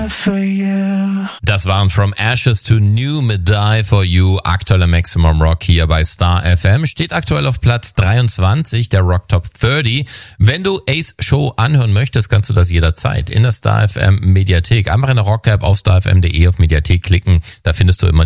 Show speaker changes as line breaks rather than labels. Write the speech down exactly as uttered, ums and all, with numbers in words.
Das waren From Ashes to New mit Die For You, aktueller Maximum Rock hier bei Star F M. Steht aktuell auf Platz dreiundzwanzig der Rock Top dreißig. Wenn du Ace Show anhören möchtest, kannst du das jederzeit in der Star F M Mediathek. Einfach in der Rock-App auf starfm punkt de auf Mediathek klicken. Da findest du immer